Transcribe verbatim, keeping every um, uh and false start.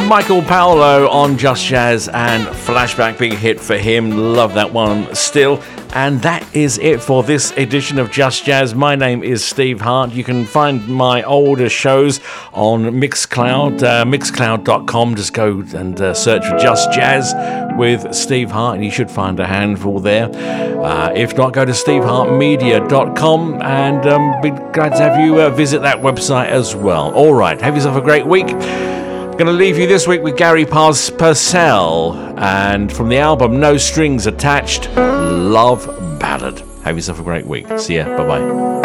Michael Paolo on Just Jazz and Flashback, big hit for him. Love that one still. And that is it for this edition of Just Jazz. My name is Steve Hart. You can find my older shows on Mixcloud, uh, mixcloud dot com. Just go and uh, search for Just Jazz with Steve Hart, and you should find a handful there. Uh, if not, go to steve hart media dot com, and um, be glad to have you uh, visit that website as well. All right, have yourself a great week. Going to leave you this week with Gary Pars- Purcell, and from the album No Strings Attached, Love Ballad. Have yourself a great week. See ya. Bye-bye.